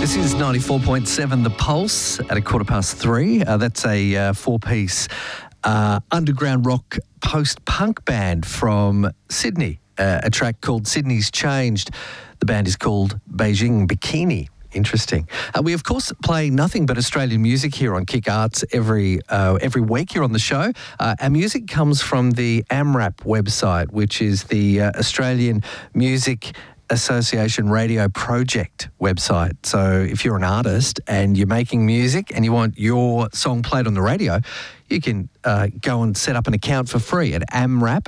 This is 94.7 The Pulse at 3:15. That's a four-piece underground rock post-punk band from Sydney, a track called Sydney's Changed. The band is called Beijing Bikini. Interesting. We, of course, play nothing but Australian music here on Kick Arts every week here on the show. Our music comes from the AMRAP website, which is the Australian Music Association Radio Project website. So if you're an artist and you're making music and you want your song played on the radio, you can go and set up an account for free at amrap,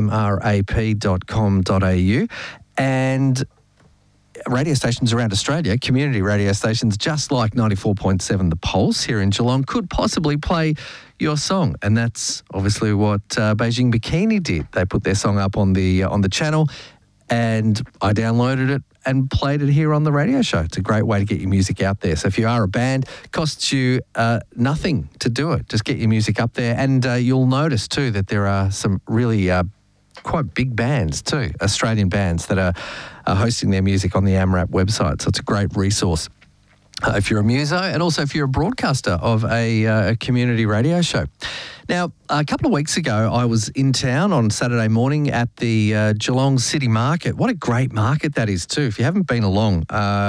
amrap.com.au. And radio stations around Australia, community radio stations just like 94.7 The Pulse here in Geelong, could possibly play your song. And that's obviously what Beijing Bikini did. They put their song up on the channel, and I downloaded it and played it here on the radio show. It's a great way to get your music out there. So if you are a band, it costs you nothing to do it. Just get your music up there. And you'll notice too that there are some really quite big bands too, Australian bands that are hosting their music on the AMRAP website. So it's a great resource if you're a muso and also if you're a broadcaster of a community radio show. Now, a couple of weeks ago, I was in town on Saturday morning at the Geelong City Market. What a great market that is too. If you haven't been along,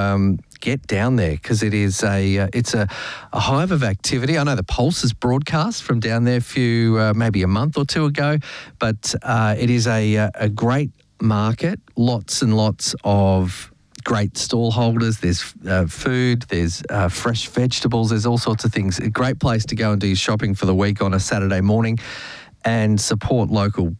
get down there because it is it's a hive of activity. I know the Pulse is broadcast from down there maybe a month or two ago, but it is a great market. Lots and lots of great stall holders. There's food, there's fresh vegetables, there's all sorts of things. A great place to go and do your shopping for the week on a Saturday morning and support local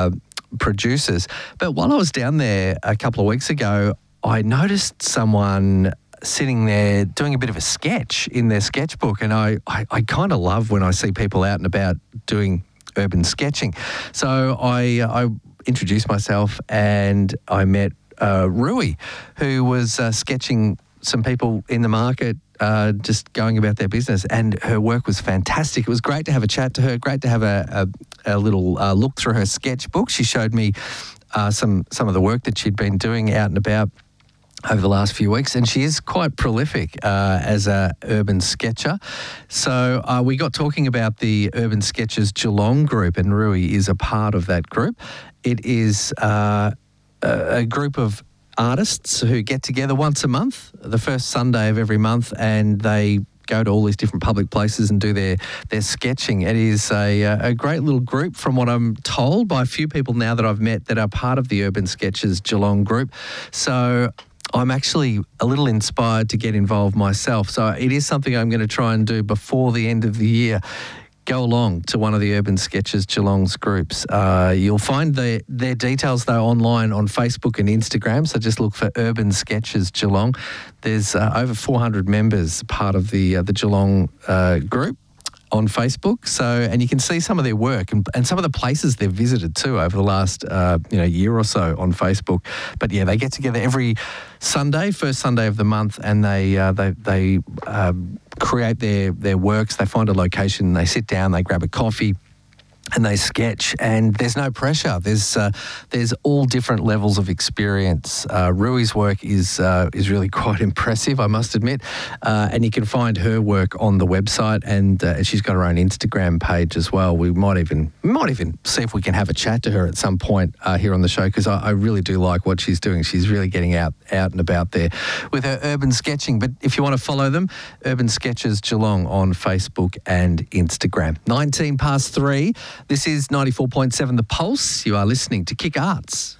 producers. But while I was down there a couple of weeks ago, I noticed someone sitting there doing a bit of a sketch in their sketchbook, and I kind of love when I see people out and about doing urban sketching. So I introduced myself and I met Rui, who was sketching some people in the market just going about their business, and her work was fantastic. It was great to have a chat to her, great to have a little look through her sketchbook. She showed me some of the work that she'd been doing out and about over the last few weeks, and she is quite prolific as an urban sketcher. So we got talking about the Urban Sketchers Geelong group, and Rui is a part of that group. It is a group of artists who get together once a month, the first Sunday of every month, and they go to all these different public places and do their sketching. It is a great little group, from what I'm told by a few people now that I've met that are part of the Urban Sketchers Geelong group. So I'm actually a little inspired to get involved myself. So it is something I'm going to try and do before the end of the year. Go along to one of the Urban Sketchers Geelong's groups. You'll find their details, though, online on Facebook and Instagram. So just look for Urban Sketchers Geelong. There's over 400 members part of the Geelong group on Facebook. So, and you can see some of their work and some of the places they've visited too over the last year or so on Facebook. But yeah, they get together every Sunday, first Sunday of the month, and they create their works. They find a location, they sit down, they grab a coffee, and they sketch, and there's no pressure. There's all different levels of experience. Rui's work is really quite impressive, I must admit, and you can find her work on the website, and she's got her own Instagram page as well. We might even see if we can have a chat to her at some point here on the show, because I really do like what she's doing. She's really getting out and about there with her urban sketching. But if you want to follow them, Urban Sketchers Geelong on Facebook and Instagram. 3:19. This is 94.7 The Pulse. You are listening to Kick Arts.